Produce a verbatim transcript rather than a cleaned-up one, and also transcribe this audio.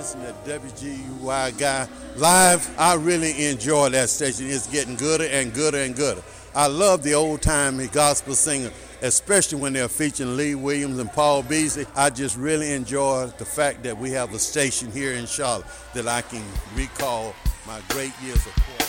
listen to W G U Y Guy live. I really enjoy that station. It's getting gooder and gooder and gooder. I love the old-time gospel singer, especially when they're featuring Lee Williams and Paul Beasley. I just really enjoy the fact that we have a station here in Charlotte that I can recall my great years of